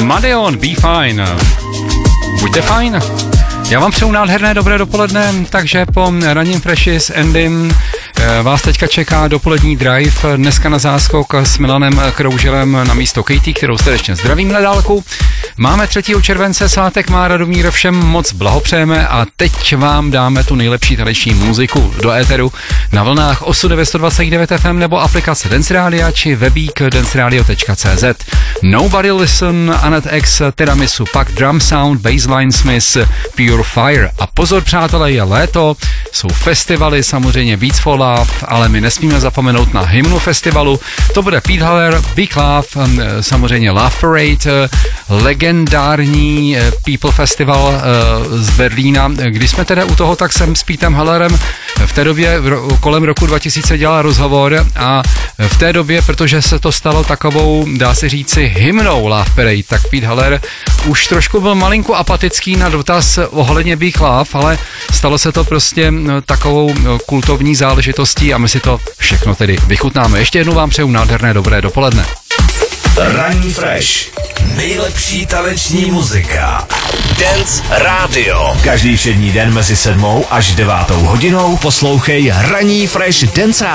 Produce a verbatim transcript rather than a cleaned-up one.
Madeon, Be Fine. Buďte fajn. Já vám přeju nádherné dobré dopoledne, takže po ranním freshi s Endym vás teďka čeká dopolední drive, dneska na záskok s Milanem Krouželem na místo Katie, kterou srdečně zdravím na dálku. Máme třetího července, svátek má Radomír, všem moc blahopřejeme a teď vám dáme tu nejlepší taneční muziku do éteru na vlnách osm devět dva devět F M nebo aplikace Dance Radio či webík danceradio tečka cé zet. Nobody Listen, Annette X, Tiramisu, pak Drum Sound, Bassline Smith, Pure Fire. A pozor přátelé, je léto, jsou festivaly, samozřejmě Beats for Love, ale my nesmíme zapomenout na hymnu festivalu. To bude Pete Haller, Big Love, samozřejmě Love Parade, legendární People Festival z Berlína. Když jsme tedy u toho, tak jsem s Petem Hallerem v té době kolem roku dva tisíce dělal rozhovor a v té době, protože se to stalo takovou, dá se říci, hymnou Love Parade, tak Pete Haller už trošku byl malinko apatický na dotaz ohledně Big Love, ale stalo se to prostě takovou kultovní záležitostí a my si to všechno tedy vychutnáme. Ještě jednou vám přeju nádherné dobré dopoledne. Ranní Fresh. Nejlepší taneční muzika. Dance Radio. Každý všední den mezi sedmou až devátou hodinou poslouchej Ranní Fresh Dance Radio.